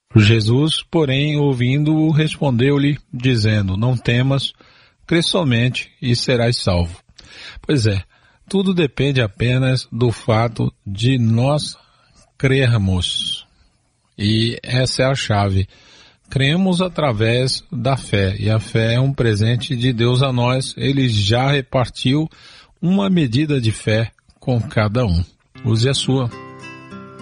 Jesus, porém, ouvindo-o, respondeu-lhe, dizendo, não temas, crê somente e serás salvo. Pois é, tudo depende apenas do fato de nós crermos. E essa é a chave. Cremos através da fé, e a fé é um presente de Deus a nós. Ele já repartiu uma medida de fé com cada um. Use a sua.